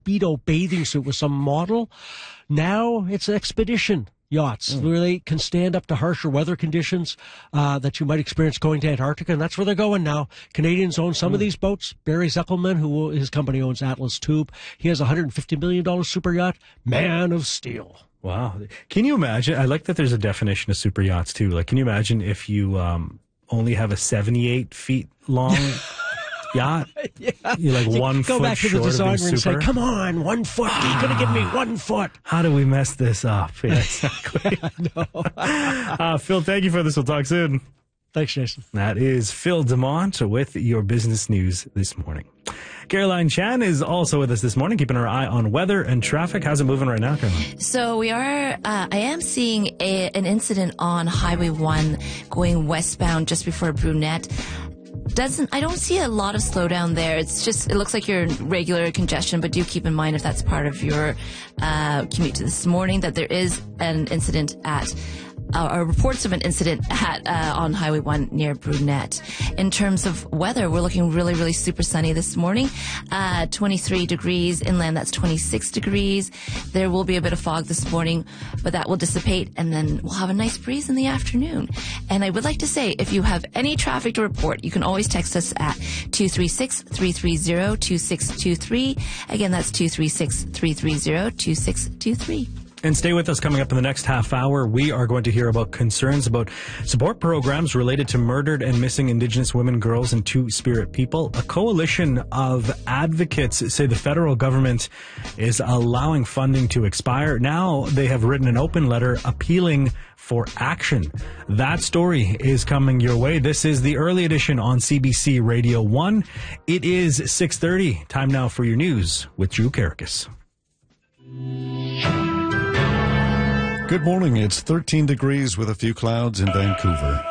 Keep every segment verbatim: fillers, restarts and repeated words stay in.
Speedo bathing suit with some model. Now it's expedition yachts mm. where they can stand up to harsher weather conditions uh, that you might experience going to Antarctica, and that's where they're going now. Canadians own some mm. of these boats. Barry Zeckelman, who his company owns Atlas Tube, he has a one hundred fifty million dollars super yacht, Man of Steel. Wow. Can you imagine? I like that there's a definition of super yachts, too. Like, can you imagine if you um, only have a seventy-eight feet long yacht? Yeah. You're like one Go foot back to the short designer of being and super. say, come on, one foot. Ah. You're going to give me one foot. How do we mess this up? Yeah, exactly. No. uh, Phil, thank you for this. We'll talk soon. Thanks, Jason. That is Phil Demont with your business news this morning. Caroline Chan is also with us this morning, keeping our eye on weather and traffic. How's it moving right now, Caroline? So we are, uh, I am seeing a, an incident on Highway one going westbound just before Brunette. Doesn't, I don't see a lot of slowdown there. It's just, it looks like you're in regular congestion, but do keep in mind if that's part of your uh, commute to this morning that there is an incident at Uh, or reports of an incident at uh, on Highway one near Brunette. In terms of weather, we're looking really, really super sunny this morning. Uh, twenty-three degrees inland, that's twenty-six degrees. There will be a bit of fog this morning, but that will dissipate, and then we'll have a nice breeze in the afternoon. And I would like to say, if you have any traffic to report, you can always text us at two three six, three three zero, two six two three. Again, that's two three six, three three zero, two six two three. And stay with us. Coming up in the next half hour, we are going to hear about concerns about support programs related to murdered and missing Indigenous women, girls, and Two-Spirit people. A coalition of advocates say the federal government is allowing funding to expire. Now they have written an open letter appealing for action. That story is coming your way. This is the early edition on C B C Radio one. It is six thirty. Time now for your news with Drew Karakis. Good morning. It's thirteen degrees with a few clouds in Vancouver.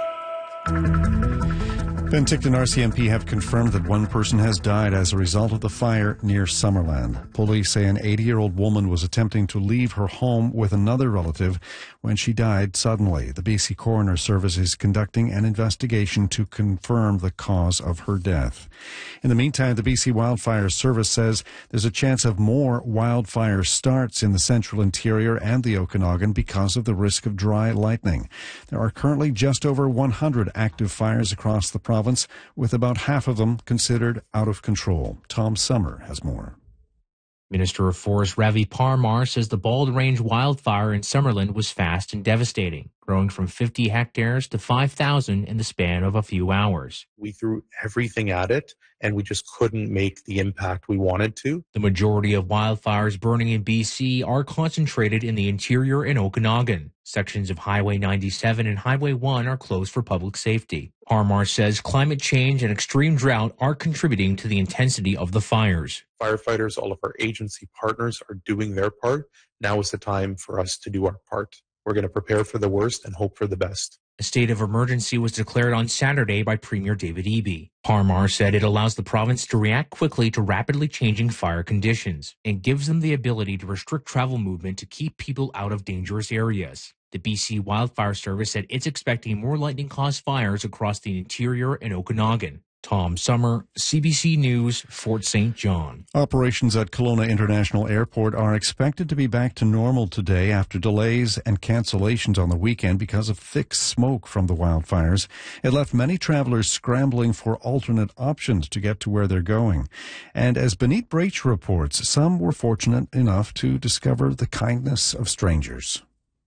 Penticton R C M P have confirmed that one person has died as a result of the fire near Summerland. Police say an eighty-year-old woman was attempting to leave her home with another relative when she died suddenly. The B C Coroner Service is conducting an investigation to confirm the cause of her death. In the meantime, the B C Wildfire Service says there's a chance of more wildfire starts in the central interior and the Okanagan because of the risk of dry lightning. There are currently just over one hundred active fires across the province, with about half of them considered out of control. Tom Summer has more. Minister of Forest Ravi Parmar says the Bald Range wildfire in Summerland was fast and devastating, growing from fifty hectares to five thousand in the span of a few hours. We threw everything at it, and we just couldn't make the impact we wanted to. The majority of wildfires burning in B C are concentrated in the interior and Okanagan. Sections of Highway ninety-seven and Highway one are closed for public safety. Parmar says climate change and extreme drought are contributing to the intensity of the fires. Firefighters, all of our agency partners are doing their part. Now is the time for us to do our part. We're going to prepare for the worst and hope for the best. A state of emergency was declared on Saturday by Premier David Eby. Parmar said it allows the province to react quickly to rapidly changing fire conditions and gives them the ability to restrict travel movement to keep people out of dangerous areas. The B C Wildfire Service said it's expecting more lightning-caused fires across the interior and Okanagan. Tom Summer, C B C News, Fort Saint John. Operations at Kelowna International Airport are expected to be back to normal today after delays and cancellations on the weekend because of thick smoke from the wildfires. It left many travelers scrambling for alternate options to get to where they're going. And as Benit Brach reports, some were fortunate enough to discover the kindness of strangers.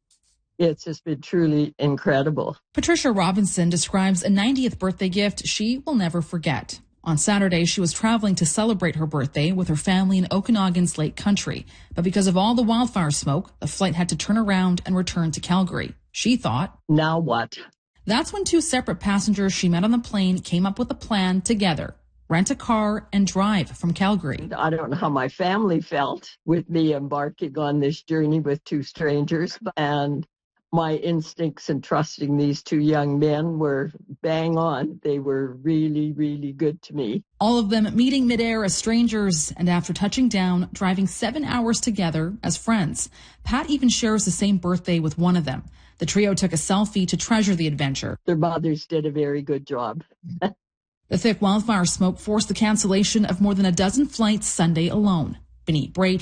It's just been truly incredible. Patricia Robinson describes a ninetieth birthday gift she will never forget. On Saturday, she was traveling to celebrate her birthday with her family in Okanagan's Lake Country. But because of all the wildfire smoke, the flight had to turn around and return to Calgary. She thought, now what? That's when two separate passengers she met on the plane came up with a plan together. Rent a car and drive from Calgary. I don't know how my family felt with me embarking on this journey with two strangers, and my instincts in trusting these two young men were bang on. They were really, really good to me. All of them meeting midair as strangers, and after touching down, driving seven hours together as friends. Pat even shares the same birthday with one of them. The trio took a selfie to treasure the adventure. Their mothers did a very good job. The thick wildfire smoke forced the cancellation of more than a dozen flights Sunday alone. Benit Bray,